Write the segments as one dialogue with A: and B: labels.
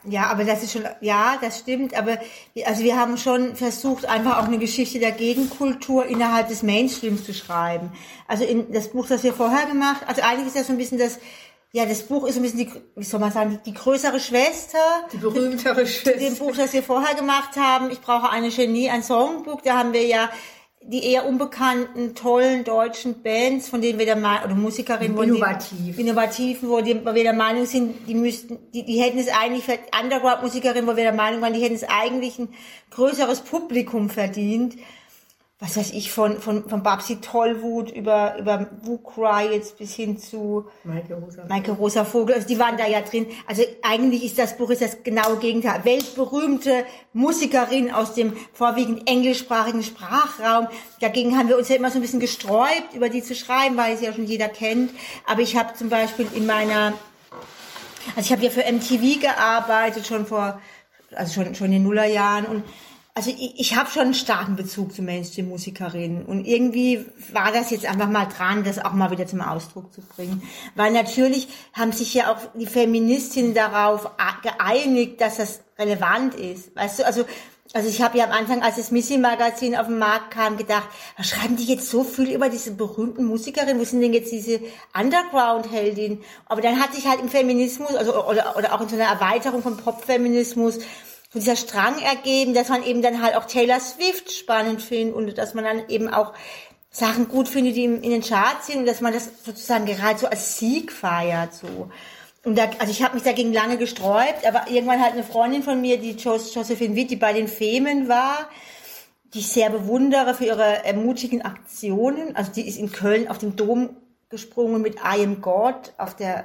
A: Ja, aber das ist schon, ja, das stimmt, aber also wir haben schon versucht, einfach auch eine Geschichte der Gegenkultur innerhalb des Mainstreams zu schreiben. Also in das Buch, das wir vorher gemacht, also eigentlich ist das so ein bisschen das Buch ist so ein bisschen wie soll man sagen, die größere Schwester.
B: Die berühmtere Schwester.
A: Dem Buch, das wir vorher gemacht haben, Ich brauche eine Genie, ein Songbook, da haben wir ja die eher unbekannten, tollen deutschen Bands, von denen wir oder Musikerinnen, innovativ, wo wir der Meinung sind, die hätten es eigentlich für Underground-Musikerinnen, wo wir der Meinung waren, die hätten es eigentlich ein größeres Publikum verdient. Was weiß ich, von Babsi Tollwut über Wu Cry jetzt bis hin zu Maike Rosa Vogel, also die waren da ja drin. Also eigentlich ist das Buch das genaue Gegenteil. Weltberühmte Musikerin aus dem vorwiegend englischsprachigen Sprachraum. Dagegen haben wir uns ja immer so ein bisschen gesträubt, über die zu schreiben, weil sie ja schon jeder kennt. Aber ich habe zum Beispiel ich habe ja für MTV gearbeitet, schon in den Nullerjahren, und also ich habe schon einen starken Bezug zu Mainstream-Musikerinnen, und irgendwie war das jetzt einfach mal dran, das auch mal wieder zum Ausdruck zu bringen. Weil natürlich haben sich ja auch die Feministinnen darauf geeinigt, dass das relevant ist. Weißt du, also ich habe ja am Anfang, als das Missy-Magazin auf den Markt kam, gedacht, was schreiben die jetzt so viel über diese berühmten Musikerinnen? Wo sind denn jetzt diese Underground-Heldinnen? Aber dann hat sich halt im Feminismus, also oder auch in so einer Erweiterung von Popfeminismus, so dieser Strang ergeben, dass man eben dann halt auch Taylor Swift spannend findet und dass man dann eben auch Sachen gut findet, die in den Charts sind, und dass man das sozusagen gerade so als Sieg feiert, so. Und also ich habe mich dagegen lange gesträubt, aber irgendwann halt eine Freundin von mir, die Josephine Witt, die bei den Femen war, die ich sehr bewundere für ihre ermutigen Aktionen. Also die ist in Köln auf dem Dom gesprungen mit I Am God auf der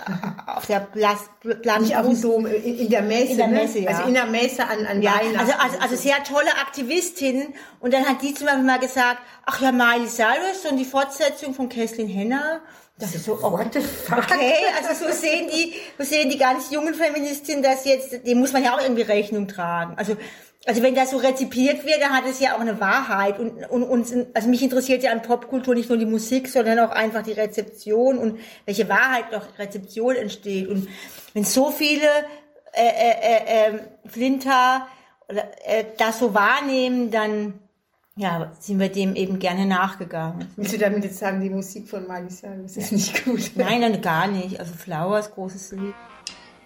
B: nicht auf dem Dom, in der Messe,
A: ja.
B: Also in der Messe an Weihnachten.
A: Also sehr tolle Aktivistinnen. Und dann hat die zum Beispiel mal gesagt, ach ja, Miley Cyrus und die Fortsetzung von Kathleen Henner. Das ist so,
B: what the fuck?
A: Okay, also so sehen die ganz jungen Feministinnen das jetzt, dem muss man ja auch irgendwie Rechnung tragen. Also wenn das so rezipiert wird, dann hat es ja auch eine Wahrheit, und also mich interessiert ja an Popkultur nicht nur die Musik, sondern auch einfach die Rezeption und welche Wahrheit durch Rezeption entsteht. Und wenn so viele Flinter das so wahrnehmen, dann sind wir dem eben gerne nachgegangen.
B: Willst du damit jetzt sagen, die Musik von Miley Cyrus ist nicht gut?
A: Nein, gar nicht. Also Flowers, großes Lied.